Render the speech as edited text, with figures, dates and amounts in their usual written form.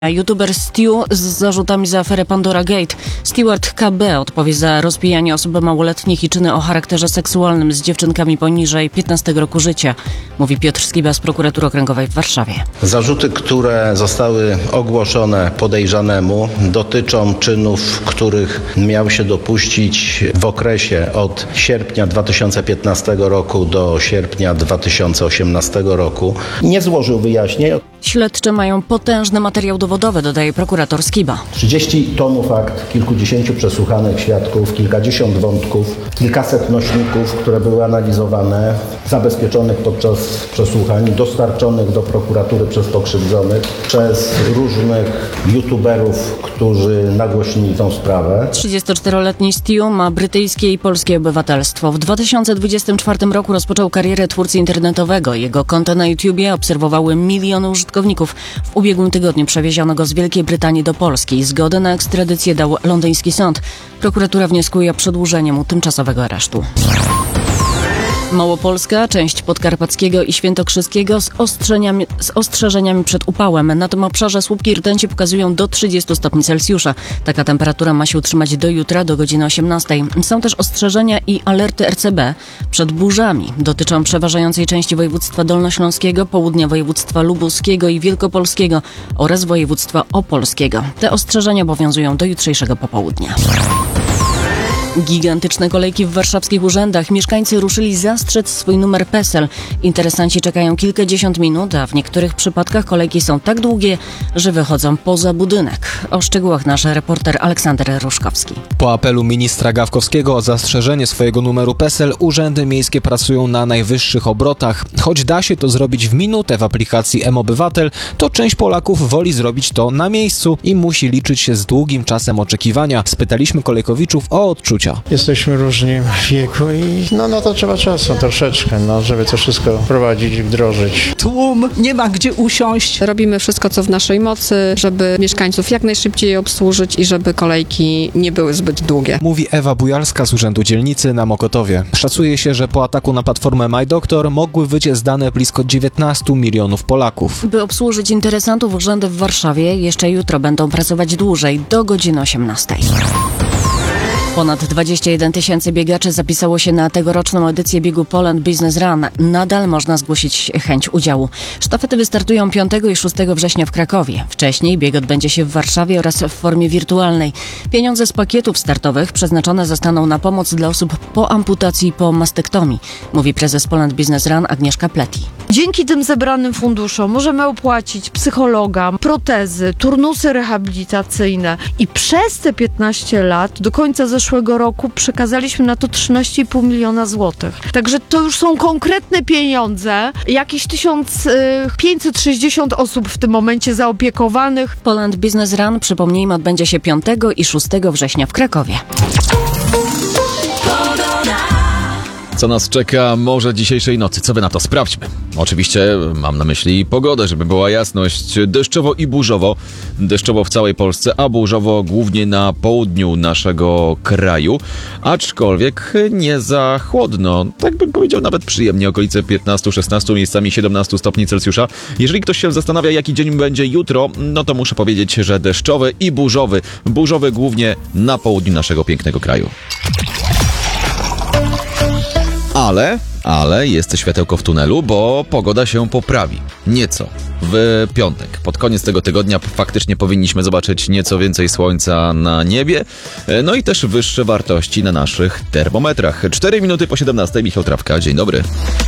YouTuber Stu z zarzutami za aferę Pandora Gate. Stewart KB odpowie za rozpijanie osób małoletnich i czyny o charakterze seksualnym z dziewczynkami poniżej 15 roku życia, mówi Piotr Skiba z Prokuratury Okręgowej w Warszawie. Zarzuty, które zostały ogłoszone podejrzanemu, dotyczą czynów, których miał się dopuścić w okresie od sierpnia 2015 roku do sierpnia 2018 roku. Nie złożył wyjaśnień. Śledcze mają potężny materiał dowodowy, dodaje prokurator Skiba. 30 tomów akt, kilkudziesięciu przesłuchanych świadków, kilkadziesiąt wątków, kilkaset nośników, które były analizowane, zabezpieczonych podczas przesłuchań, dostarczonych do prokuratury przez pokrzywdzonych, przez różnych youtuberów, którzy nagłośnili tą sprawę. 34-letni Stu ma brytyjskie i polskie obywatelstwo. W 2024 roku rozpoczął karierę twórcy internetowego. Jego konta na YouTubie obserwowały miliony użytkowników. W ubiegłym tygodniu przewieziono go z Wielkiej Brytanii do Polski. Zgodę na ekstradycję dał londyński sąd. Prokuratura wnioskuje o przedłużenie mu tymczasowego aresztu. Małopolska, część Podkarpackiego i Świętokrzyskiego z ostrzeżeniami przed upałem. Na tym obszarze słupki rtęci pokazują do 30 stopni Celsjusza. Taka temperatura ma się utrzymać do jutra, do godziny 18. Są też ostrzeżenia i alerty RCB przed burzami. Dotyczą przeważającej części województwa dolnośląskiego, południa województwa lubuskiego i wielkopolskiego oraz województwa opolskiego. Te ostrzeżenia obowiązują do jutrzejszego popołudnia. Gigantyczne kolejki w warszawskich urzędach. Mieszkańcy ruszyli zastrzec swój numer PESEL. Interesanci czekają kilkadziesiąt minut, a w niektórych przypadkach kolejki są tak długie, że wychodzą poza budynek. O szczegółach nasz reporter Aleksander Ruszkowski. Po apelu ministra Gawkowskiego o zastrzeżenie swojego numeru PESEL urzędy miejskie pracują na najwyższych obrotach. Choć da się to zrobić w minutę w aplikacji mObywatel, to część Polaków woli zrobić to na miejscu i musi liczyć się z długim czasem oczekiwania. Spytaliśmy kolejkowiczów o odczucia. Jesteśmy różni w wieku i to trzeba czasu troszeczkę, żeby to wszystko wprowadzić i wdrożyć. Tłum, nie ma gdzie usiąść. Robimy wszystko, co w naszej mocy, żeby mieszkańców jak najszybciej obsłużyć i żeby kolejki nie były zbyt długie. Mówi Ewa Bujalska z Urzędu Dzielnicy na Mokotowie. Szacuje się, że po ataku na platformę MyDoktor mogły wyciec dane blisko 19 milionów Polaków. By obsłużyć interesantów, urzędy w Warszawie jeszcze jutro będą pracować dłużej, do godziny 18. Ponad 21 tysięcy biegaczy zapisało się na tegoroczną edycję biegu Poland Business Run. Nadal można zgłosić chęć udziału. Sztafety wystartują 5 i 6 września w Krakowie. Wcześniej bieg odbędzie się w Warszawie oraz w formie wirtualnej. Pieniądze z pakietów startowych przeznaczone zostaną na pomoc dla osób po amputacji i po mastektomii, mówi prezes Poland Business Run Agnieszka Pleti. Dzięki tym zebranym funduszom możemy opłacić psychologa, protezy, turnusy rehabilitacyjne i przez te 15 lat do końca zeszłego roku przekazaliśmy na to 13,5 miliona złotych. Także to już są konkretne pieniądze. Jakieś 1560 osób w tym momencie zaopiekowanych. Poland Business Run, przypomnijmy, odbędzie się 5 i 6 września w Krakowie. Co nas czeka może dzisiejszej nocy? Co wy na to? Sprawdźmy. Oczywiście mam na myśli pogodę, żeby była jasność. Deszczowo i burzowo. Deszczowo w całej Polsce, a burzowo głównie na południu naszego kraju. Aczkolwiek nie za chłodno. Tak bym powiedział, nawet przyjemnie. Okolice 15-16, miejscami 17 stopni Celsjusza. Jeżeli ktoś się zastanawia, jaki dzień będzie jutro, to muszę powiedzieć, że deszczowy i burzowy. Burzowy głównie na południu naszego pięknego kraju. Ale jest światełko w tunelu, bo pogoda się poprawi. Nieco. W piątek. Pod koniec tego tygodnia faktycznie powinniśmy zobaczyć nieco więcej słońca na niebie. No i też wyższe wartości na naszych termometrach. 4 minuty po 17. Michał Trawka. Dzień dobry.